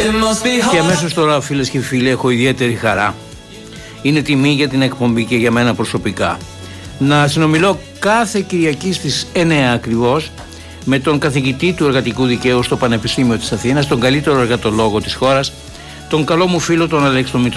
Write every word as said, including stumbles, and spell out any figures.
Και αμέσως τώρα, φίλες και φίλοι, έχω ιδιαίτερη χαρά. Είναι τιμή για την εκπομπή και για μένα προσωπικά να συνομιλώ κάθε Κυριακή στις εννιά ακριβώς με τον καθηγητή του εργατικού δικαίου στο Πανεπιστήμιο της Αθήνας, τον καλύτερο εργατολόγο της χώρας, τον καλό μου φίλο τον Αλέξη τον